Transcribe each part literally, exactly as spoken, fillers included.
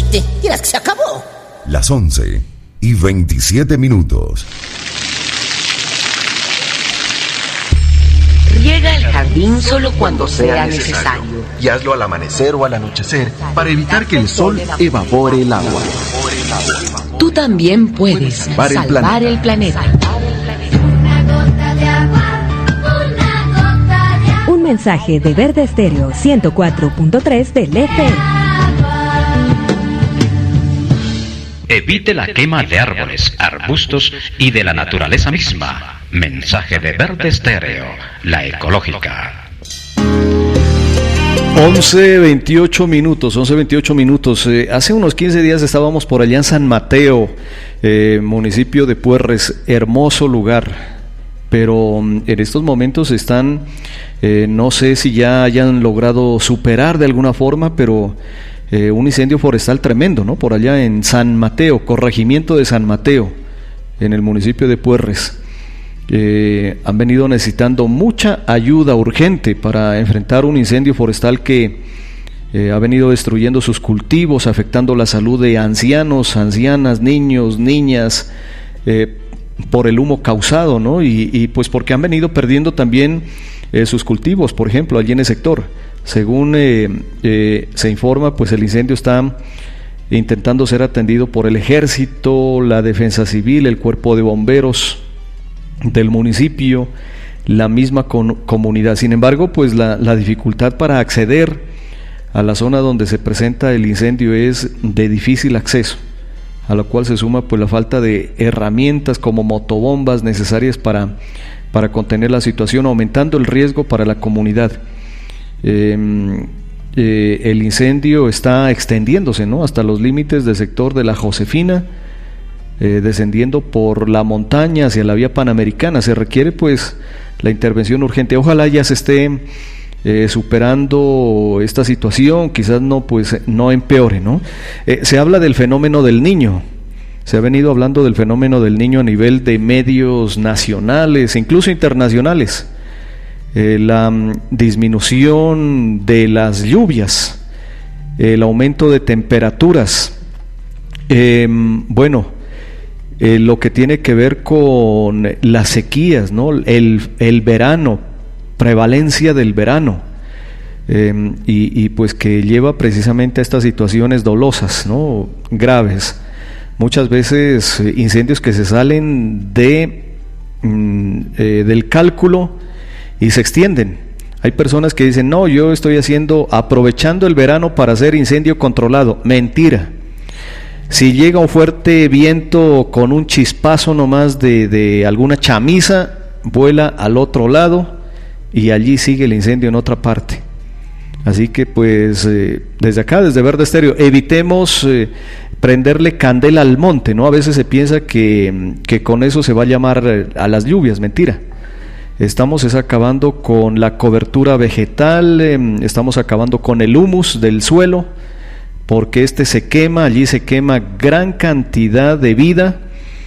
viste, dirás que se acabó. Las once y veintisiete minutos. Riega el jardín solo cuando sea necesario. Y hazlo al amanecer o al anochecer para evitar que el sol evapore el agua. Tú también puedes salvar el planeta. Un mensaje de Verde Estéreo ciento cuatro punto tres del F M. Evite la quema de árboles, arbustos y de la naturaleza misma. Mensaje de Verde Estéreo, la ecológica. once veintiocho minutos, once veintiocho minutos. Eh, hace unos quince días estábamos por allá en San Mateo, eh, municipio de Puerres, hermoso lugar. Pero en estos momentos están, eh, no sé si ya hayan logrado superar de alguna forma, pero eh, un incendio forestal tremendo, ¿no? Por allá en San Mateo, corregimiento de San Mateo, en el municipio de Puerres. Eh, han venido necesitando mucha ayuda urgente para enfrentar un incendio forestal que eh, ha venido destruyendo sus cultivos, afectando la salud de ancianos, ancianas, niños, niñas, eh, por el humo causado, ¿no? Y, y pues porque han venido perdiendo también eh, sus cultivos, por ejemplo, allí en el sector. Según eh, eh, se informa, pues el incendio está intentando ser atendido por el Ejército, la Defensa Civil, el Cuerpo de Bomberos del municipio, la misma con, comunidad. Sin embargo, pues la, la dificultad para acceder a la zona donde se presenta el incendio es de difícil acceso, a lo cual se suma pues la falta de herramientas como motobombas necesarias para, para contener la situación, aumentando el riesgo para la comunidad. Eh, eh, el incendio está extendiéndose, ¿no?, hasta los límites del sector de la Josefina, eh, descendiendo por la montaña hacia la vía Panamericana. Se requiere pues la intervención urgente. Ojalá ya se esté eh, superando esta situación, quizás no pues no empeore, ¿no? Eh, se habla del fenómeno del Niño. Se ha venido hablando del fenómeno del Niño a nivel de medios nacionales, incluso internacionales. Eh, la um, disminución de las lluvias, el aumento de temperaturas, eh, bueno, eh, lo que tiene que ver con las sequías, ¿no? El, el verano, prevalencia del verano, eh, y, y pues que lleva precisamente a estas situaciones dolosas, ¿no?, graves. Muchas veces eh, incendios que se salen de mm, eh, del cálculo y se extienden. Hay personas que dicen, no, yo estoy haciendo, aprovechando el verano para hacer incendio controlado. Mentira. Si llega un fuerte viento con un chispazo nomás de, de alguna chamiza, vuela al otro lado y allí sigue el incendio en otra parte. Así que pues eh, desde acá, desde Verde Estéreo, evitemos eh, prenderle candela al monte, ¿no? A veces se piensa que, que con eso se va a llamar a las lluvias. Mentira. Estamos es acabando con la cobertura vegetal, eh, estamos acabando con el humus del suelo, porque este se quema, allí se quema gran cantidad de vida,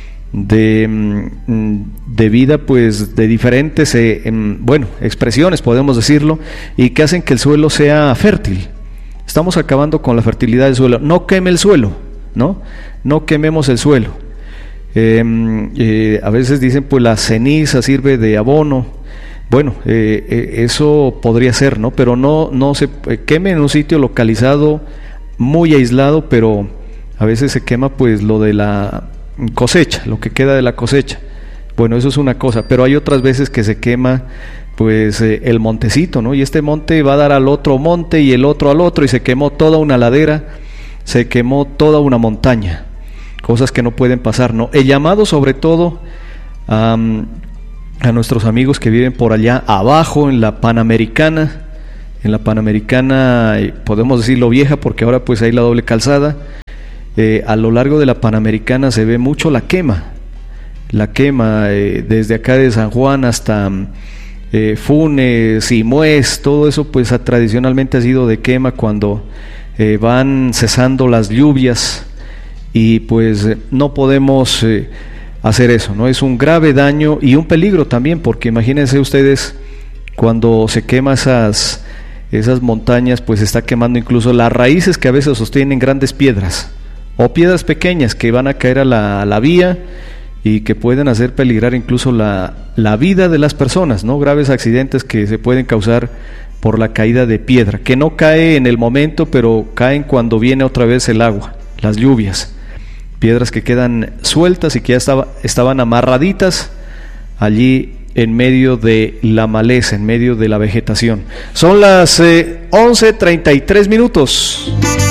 de, de vida pues de diferentes, eh, bueno, expresiones podemos decirlo, y que hacen que el suelo sea fértil. Estamos acabando con la fertilidad del suelo. No queme el suelo, ¿no? No quememos el suelo. Eh, eh, a veces dicen pues la ceniza sirve de abono. Bueno, eh, eh, eso podría ser, ¿no? Pero no, no se eh, queme en un sitio localizado, muy aislado, pero a veces se quema pues lo de la cosecha, lo que queda de la cosecha. Bueno, eso es una cosa, pero hay otras veces que se quema pues eh, el montecito, ¿no? Y este monte va a dar al otro monte y el otro al otro, y se quemó toda una ladera, se quemó toda una montaña. Cosas que no pueden pasar, ¿no? El llamado sobre todo um, a nuestros amigos que viven por allá abajo en la Panamericana, en la Panamericana, podemos decirlo vieja porque ahora pues hay la doble calzada. Eh, a lo largo de la Panamericana se ve mucho la quema, la quema eh, desde acá de San Juan hasta eh, Funes, Simués, todo eso pues ha, tradicionalmente ha sido de quema cuando eh, van cesando las lluvias. Y pues no podemos eh, hacer eso, ¿no? Es un grave daño y un peligro también, porque imagínense ustedes cuando se quema esas, esas montañas, pues se está quemando incluso las raíces que a veces sostienen grandes piedras. o piedras pequeñas que van a caer a la, a la vía y que pueden hacer peligrar incluso la, la vida de las personas, ¿no? Graves accidentes que se pueden causar por la caída de piedra, que no cae en el momento, pero caen cuando viene otra vez el agua, las lluvias. Piedras que quedan sueltas y que ya estaba, estaban amarraditas allí en medio de la maleza, en medio de la vegetación. Son las eh, once treinta y tres minutos.